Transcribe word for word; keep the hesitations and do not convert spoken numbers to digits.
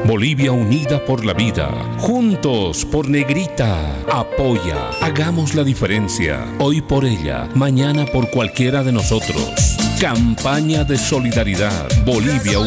Bolivia unida por la vida. Juntos por Negrita. Apoya. Hagamos la diferencia. Hoy por ella, mañana por cualquiera de nosotros. Campaña de solidaridad. Bolivia